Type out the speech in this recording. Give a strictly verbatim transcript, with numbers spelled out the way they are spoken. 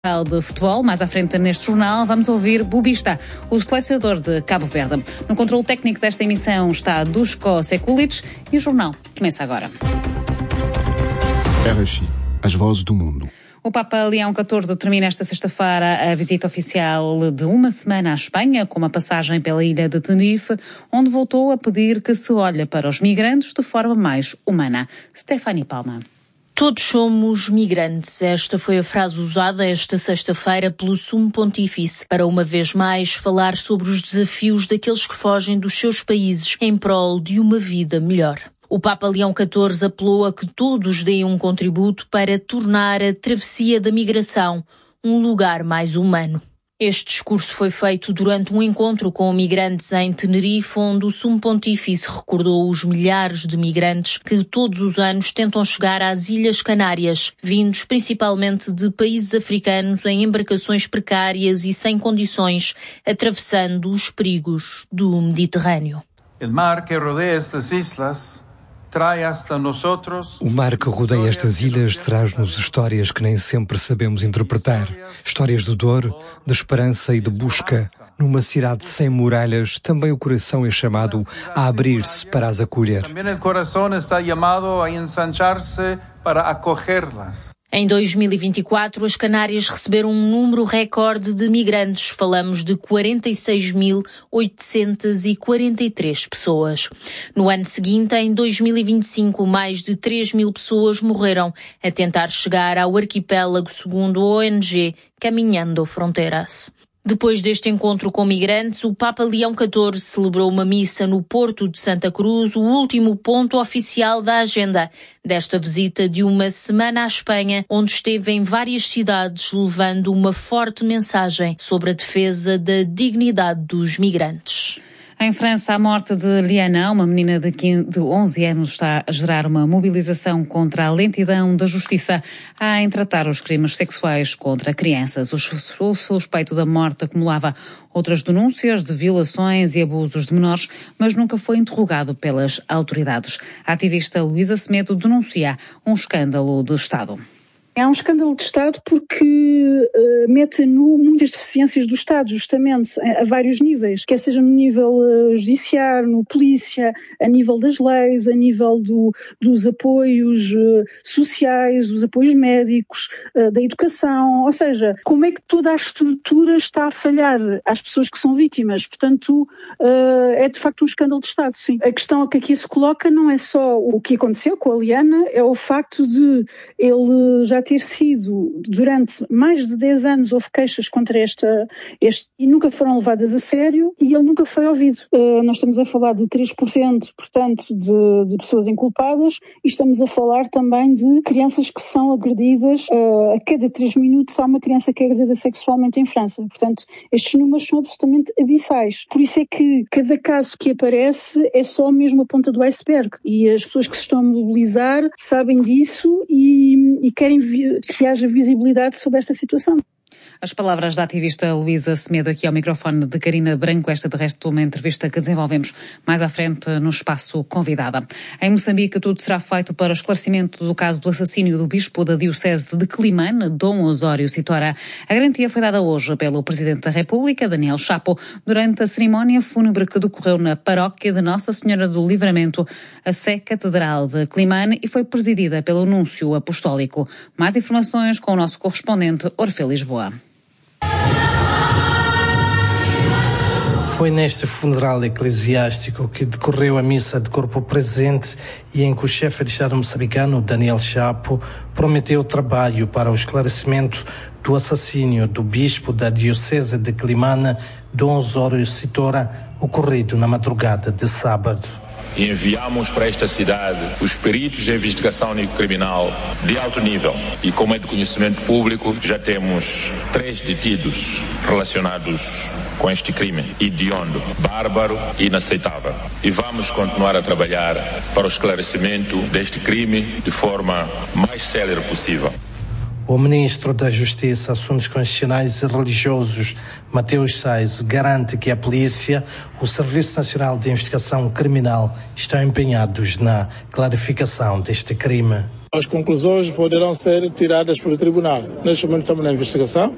De futebol, mais à frente neste jornal, vamos ouvir Bubista, o selecionador de Cabo Verde. No controle técnico desta emissão está Duško Sekulić e o jornal começa agora. R F I, as vozes do mundo. O Papa Leão catorze termina esta sexta-feira a visita oficial de uma semana à Espanha, com uma passagem pela ilha de Tenerife, onde voltou a pedir que se olhe para os migrantes de forma mais humana. Stephanie Palma. Todos somos migrantes. Esta foi a frase usada esta sexta-feira pelo Sumo Pontífice para, uma vez mais, falar sobre os desafios daqueles que fogem dos seus países em prol de uma vida melhor. O Papa Leão catorze apelou a que todos deem um contributo para tornar a travessia da migração um lugar mais humano. Este discurso foi feito durante um encontro com migrantes em Tenerife, onde o Sumo Pontífice recordou os milhares de migrantes que todos os anos tentam chegar às Ilhas Canárias, vindos principalmente de países africanos em embarcações precárias e sem condições, atravessando os perigos do Mediterrâneo. O mar que rodeia estas islas O mar que rodeia estas ilhas traz-nos histórias que nem sempre sabemos interpretar. Histórias de dor, de esperança e de busca. Numa cidade sem muralhas, também o coração é chamado a abrir-se para as acolher. Também o coração está chamado a ensanchar-se para acolhê-las. Em dois mil e vinte e quatro, as Canárias receberam um número recorde de migrantes. Falamos de quarenta e seis mil oitocentas e quarenta e três pessoas. No ano seguinte, em dois mil e vinte e cinco, mais de três mil pessoas morreram a tentar chegar ao arquipélago, segundo a O N G Caminhando Fronteiras. Depois deste encontro com migrantes, o Papa Leão catorze celebrou uma missa no Porto de Santa Cruz, o último ponto oficial da agenda desta visita de uma semana à Espanha, onde esteve em várias cidades levando uma forte mensagem sobre a defesa da dignidade dos migrantes. Em França, a morte de Liana, uma menina de onze anos, está a gerar uma mobilização contra a lentidão da justiça em tratar os crimes sexuais contra crianças. O suspeito da morte acumulava outras denúncias de violações e abusos de menores, mas nunca foi interrogado pelas autoridades. A ativista Luísa Semedo denuncia um escândalo de Estado. É um escândalo de Estado porque uh, mete a nu muitas deficiências do Estado, justamente, a, a vários níveis, quer seja no nível uh, judiciário, no polícia, a nível das leis, a nível do, dos apoios uh, sociais, dos apoios médicos, uh, da educação, ou seja, como é que toda a estrutura está a falhar às pessoas que são vítimas. Portanto, uh, é de facto um escândalo de Estado, sim. A questão que aqui se coloca não é só o que aconteceu com a Liana, é o facto de ele já ter sido, durante mais de dez anos, houve queixas contra esta, este, e nunca foram levadas a sério, e ele nunca foi ouvido. Uh, nós estamos a falar de três por cento, portanto, de, de pessoas inculpadas, e estamos a falar também de crianças que são agredidas, uh, a cada três minutos há uma criança que é agredida sexualmente em França. Portanto, estes números são absolutamente abissais. Por isso é que cada caso que aparece é só mesmo a ponta do iceberg, e as pessoas que se estão a mobilizar sabem disso e, e querem que haja visibilidade sobre esta situação. As palavras da ativista Luísa Semedo aqui ao microfone de Carina Branco, esta de resto uma entrevista que desenvolvemos mais à frente no espaço convidada. Em Moçambique, tudo será feito para o esclarecimento do caso do assassínio do bispo da diocese de Quelimane, Dom Osório Citora. A garantia foi dada hoje pelo Presidente da República, Daniel Chapo, durante a cerimónia fúnebre que decorreu na paróquia de Nossa Senhora do Livramento, a Sé Catedral de Quelimane, e foi presidida pelo Núncio Apostólico. Mais informações com o nosso correspondente Orfeu Lisboa. Foi neste funeral eclesiástico que decorreu a missa de corpo presente e em que o chefe de Estado moçambicano, Daniel Chapo, prometeu trabalho para o esclarecimento do assassínio do bispo da diocese de Quelimane, Dom Osório Citora, ocorrido na madrugada de sábado. E enviamos para esta cidade os peritos de investigação criminal de alto nível. E como é de conhecimento público, já temos três detidos relacionados com este crime hediondo, bárbaro e inaceitável. E vamos continuar a trabalhar para o esclarecimento deste crime de forma mais célere possível. O ministro da Justiça, Assuntos Constitucionais e Religiosos, Mateus Sais, garante que a polícia, o Serviço Nacional de Investigação Criminal, estão empenhados na clarificação deste crime. As conclusões poderão ser tiradas pelo tribunal. Neste momento estamos na investigação